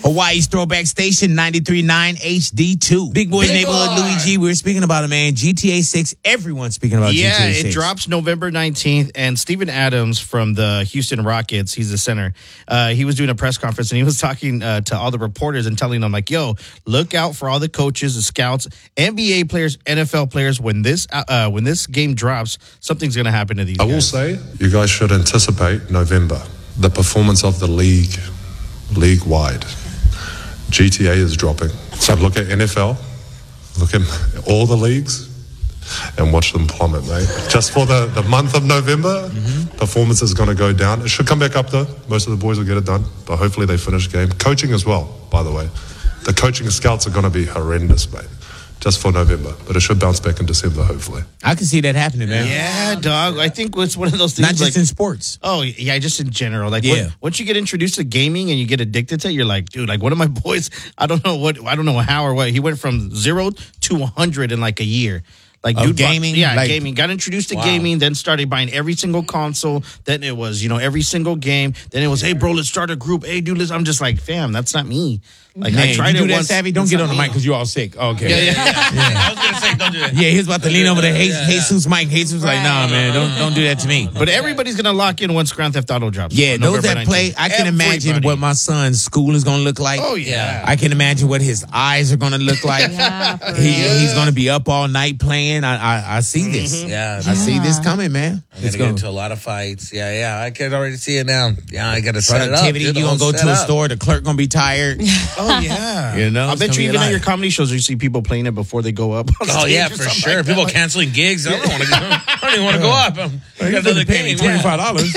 Hawaii's Throwback Station, 93.9 HD2. Big Boys Neighborhood, Louis G. We were speaking about it, man. GTA 6. Everyone's speaking about GTA 6. Yeah, it drops November 19th. And Steven Adams from the Houston Rockets, he's the center, he was doing a press conference and he was talking to all the reporters and telling them, like, yo, look out for all the coaches, the scouts, NBA players, NFL players. When this game drops, something's going to happen to these guys. I will say, you guys should anticipate November. The performance of the league-wide. GTA is dropping. So look at NFL, look at all the leagues, and watch them plummet, mate. Just for the month of November, performance is going to go down. It should come back up, though. Most of the boys will get it done, but hopefully they finish the game. Coaching as well, by the way. The coaching scouts are going to be horrendous, mate. Just for November, but it should bounce back in December, hopefully. I can see that happening, man. Yeah, dog. I think it's one of those things. Not just in sports. Oh, yeah, just in general. Like, Yeah. once you get introduced to gaming and you get addicted to it, you're like, dude, like one of my boys, I don't know how or what. He went from 0 to 100 in like a year. Like, Of dude, gaming? gaming. Got introduced to gaming, then started buying every single console. Then it was, every single game. Then it was, hey, bro, let's start a group. Hey, dude, I'm just like, fam, that's not me. Like, Man, I tried you do it that, once. Savvy? Don't get on the mic because you're all sick. Okay. Yeah. I was going to say, don't do that. Yeah, he was about to lean over to Jesus mic. Jesus was like, nah, man, don't do that to me. But everybody's going to lock in once Grand Theft Auto drops. Yeah, those November that play, 19th. I can imagine Everybody. what my son's school is going to look like. Oh, yeah. I can imagine what his eyes are going to look like. He's going to be up all night playing. I see this. Yeah. I see this coming, man. I'm going to get into a lot of fights. Yeah. I can already see it now. Yeah, I got to set it up. Productivity, you're going to go to a store, the clerk going to be tired. Oh, yeah. You know, I it's bet gonna you be even a at your lot. comedy shows, you see people playing it before they go up. On Oh, stage yeah, or for something sure. like People that. canceling gigs. I don't even want to go up. I got another game. $25.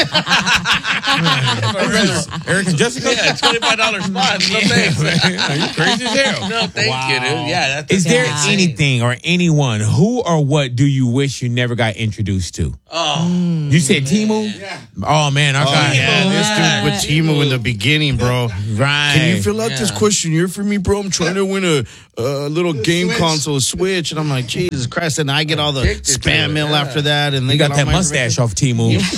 Eric and Jessica? Yeah, $25 spot. No thanks. Are you crazy as hell? No, thank you, dude. Yeah, that's Is there insane. anything or anyone, who or what do you wish you never got introduced to? Oh, You said Timu? Yeah. Oh, man. I got This dude with Timu in the beginning, bro. Right. Can you fill out this questionnaire for me, bro? I'm trying to win a little game console, Switch. And I'm like, Jesus Christ. And I get all the Addicted to spam it, mail yeah. after that. And they You got all that my mustache off Timu. Look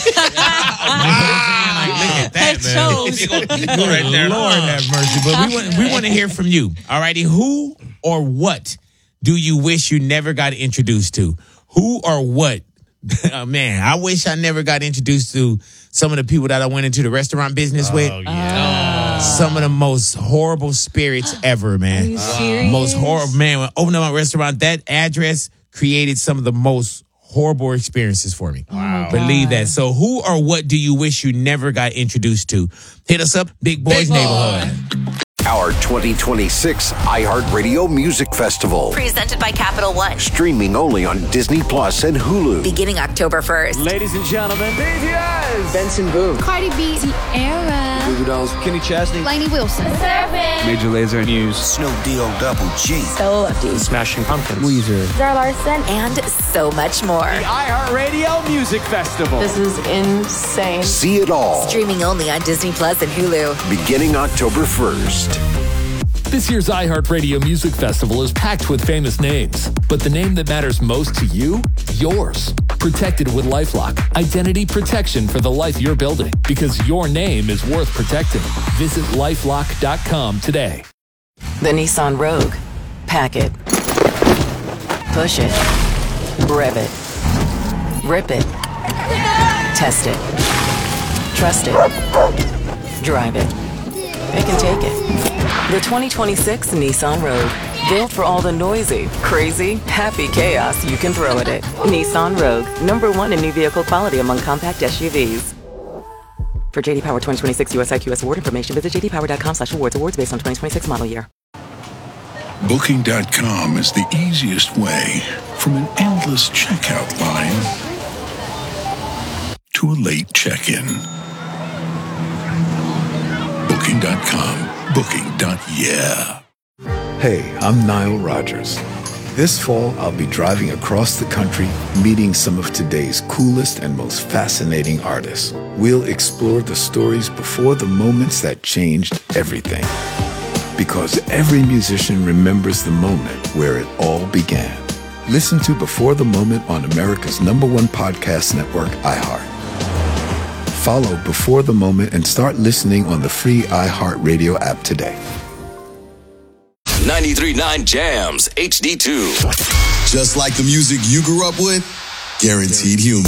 at that, man. Go right there. Lord have mercy. But we want to hear from you. All righty. Who or what do you wish you never got introduced to? Who or what? Man, I wish I never got introduced to some of the people that I went into the restaurant business with. Oh, yeah. Some of the most horrible spirits ever, man. Are you serious? Most horrible, man. When I opened up my restaurant, that address created some of the most horrible experiences for me. Wow. Believe that. So who or what do you wish you never got introduced to? Hit us up, Big Boys Neighborhood. Our 2026 iHeartRadio Music Festival. Presented by Capital One. Streaming only on Disney Plus and Hulu. Beginning October 1st. Ladies and gentlemen, BTS, Benson Boone, Cardi B, Sierra, Goo Goo Dolls, Kenny Chesney, Lainey Wilson, Major Lazer, News, Snoop D-O-double-G, Stella Lefty. Smashing Pumpkins, Weezer, Zara Larson, And so much more. iHeartRadio Music Festival. This is insane. See it all. Streaming only on Disney Plus and Hulu. Beginning October 1st. This year's iHeartRadio Music Festival is packed with famous names, but the name that matters most to you? Yours. Protected with LifeLock. Identity protection for the life you're building, because your name is worth protecting. Visit LifeLock.com today. The Nissan Rogue. Pack it. Push it. Rev it. Rip it. Test it. Trust it. Drive it. Pick and take it. The 2026 Nissan Rogue. Built for all the noisy, crazy, happy chaos you can throw at it. Nissan Rogue. #1 in new vehicle quality among compact SUVs. For JD Power 2026 US IQS award information, visit jdpower.com/awards. Awards based on 2026 model year. Booking.com is the easiest way from an endless checkout line to a late check-in. Booking.com. Booking.yeah. Hey, I'm Nile Rodgers. This fall, I'll be driving across the country, meeting some of today's coolest and most fascinating artists. We'll explore the stories before the moments that changed everything. Because every musician remembers the moment where it all began. Listen to Before the Moment on America's #1 podcast network, iHeart. Follow Before the Moment and start listening on the free iHeartRadio app today. 93.9 Jams HD2. Just like the music you grew up with, guaranteed humor.